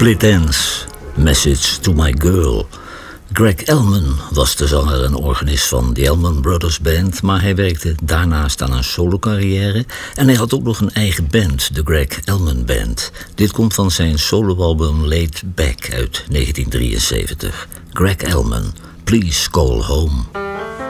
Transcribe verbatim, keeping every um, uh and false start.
Split Ends, Message to My Girl. Greg Elman was de zanger en organist van The Elman Brothers Band, maar hij werkte daarnaast aan een solocarrière en hij had ook nog een eigen band, de Greg Elman Band. Dit komt van zijn soloalbum Laid Back uit negentien drieënzeventig. Greg Elman, Please Call Home.